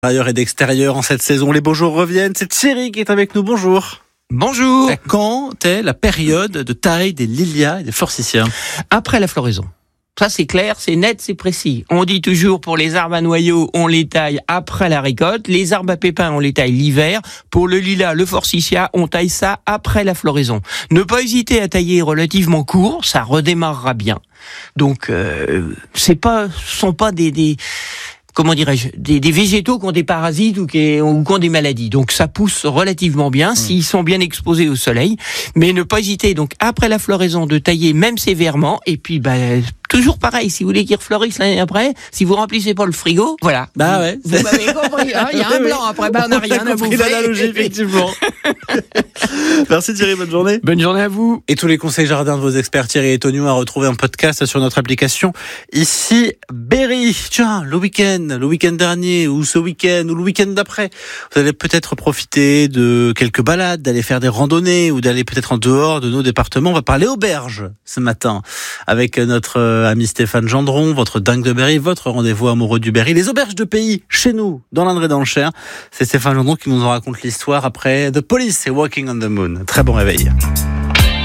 D'intérieur et d'extérieur en cette saison, les beaux jours reviennent. C'est Thierry qui est avec nous. Bonjour. Bonjour. Quand est la période de taille des lilias et des forsythias? Après la floraison. Ça, c'est clair, c'est net, c'est précis. On dit toujours pour les arbres à noyaux, on les taille après la récolte. Les arbres à pépins, on les taille l'hiver. Pour le lilas, le forsythia, on taille ça après la floraison. Ne pas hésiter à tailler relativement court, ça redémarrera bien. Donc, ce sont pas des comment dirais-je, des végétaux qui ont des parasites ou qui ont des maladies. Donc ça pousse relativement bien s'ils sont bien exposés au soleil. Mais ne pas hésiter, donc après la floraison, de tailler même sévèrement. Et puis toujours pareil, si vous voulez qu'ils refleurissent l'année après, si vous remplissez pas le frigo, voilà. Bah ouais. Vous m'avez compris, hein, il y a un blanc après, on n'a rien à bouffer. L'analogie, effectivement. Merci Thierry, bonne journée. Bonne journée à vous. Et tous les conseils jardins de vos experts Thierry et Tonio à retrouver en podcast sur notre application ici Berry. Tiens, le week-end dernier ou ce week-end ou le week-end d'après, vous allez peut-être profiter de quelques balades, d'aller faire des randonnées ou d'aller peut-être en dehors de nos départements. On va parler auberge ce matin avec notre ami Stéphane Gendron, votre dingue de Berry, votre rendez-vous amoureux du Berry. Les auberges de pays chez nous, dans l'Indre et dans le Cher. C'est Stéphane Gendron qui nous en raconte l'histoire après The Police et Walking on the Moon. Très bon réveil.